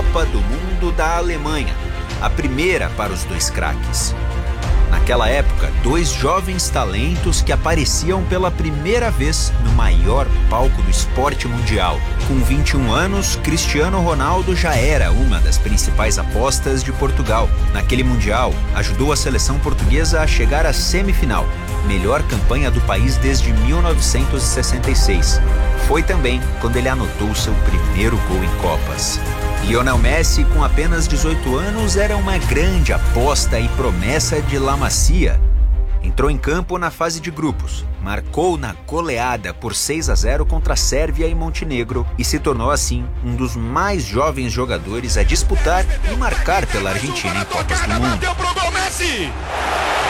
Copa do Mundo da Alemanha, a primeira para os dois craques. Naquela época, dois jovens talentos que apareciam pela primeira vez no maior palco do esporte mundial. Com 21 anos, Cristiano Ronaldo já era uma das principais apostas de Portugal. Naquele Mundial, ajudou a seleção portuguesa a chegar à semifinal, melhor campanha do país desde 1966. Foi também quando ele anotou seu primeiro gol em Copas. Lionel Messi, com apenas 18 anos, era uma grande aposta e promessa de La Masia. Entrou em campo na fase de grupos, marcou na goleada por 6-0 contra a Sérvia e Montenegro e se tornou assim um dos mais jovens jogadores a disputar e marcar pela Argentina em Copas do Mundo.